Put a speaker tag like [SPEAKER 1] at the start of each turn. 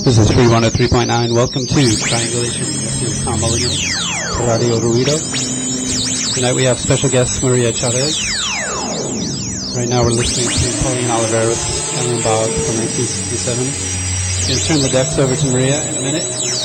[SPEAKER 1] This is Free 103.9. Welcome to Triangulation. This is Tom Mulligan, Radio Ruido. Tonight we have special guest Maria Chavez. Right now we're listening to Pauline Oliveros, Ellen Bog from 1967. I'm going to turn the decks over to Maria in a minute.